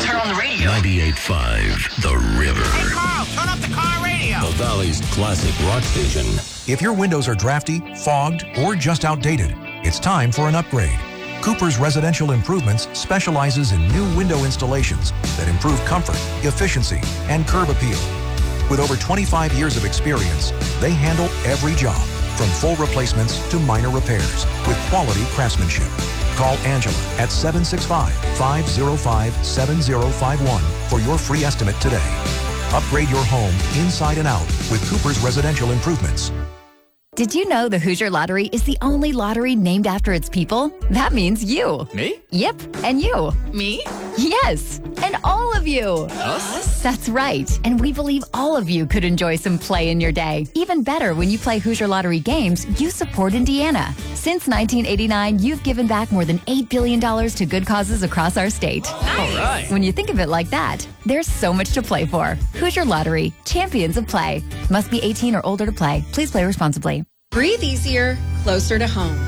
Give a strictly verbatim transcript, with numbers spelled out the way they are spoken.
turn on the radio. ninety-eight point five, The River. Hey, Carl, turn up the car radio. The Valley's classic rock station. If your windows are drafty, fogged, or just outdated, it's time for an upgrade. Cooper's Residential Improvements specializes in new window installations that improve comfort, efficiency, and curb appeal. With over twenty-five years of experience, they handle every job, from full replacements to minor repairs, with quality craftsmanship. Call Angela at seven six five, five zero five, seven zero five one for your free estimate today. Upgrade your home inside and out with Cooper's Residential Improvements. Did you know the Hoosier Lottery is the only lottery named after its people? That means you. Me? Yep, and you. Me? Yes, and all of you. Us? That's right, and we believe all of you could enjoy some play in your day. Even better, when you play Hoosier Lottery games, you support Indiana. Since nineteen eighty-nine, you've given back more than eight billion dollars to good causes across our state. Nice. All right. When you think of it like that, there's so much to play for. Hoosier Lottery, champions of play. Must be eighteen or older to play. Please play responsibly. Breathe easier, closer to home.